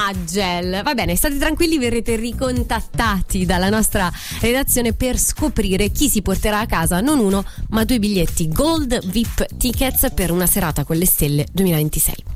Maggel. Va bene, state tranquilli, verrete ricontattati dalla nostra redazione per scoprire chi si porterà a casa non uno ma 2 biglietti Gold VIP Tickets per una serata con le stelle 2026.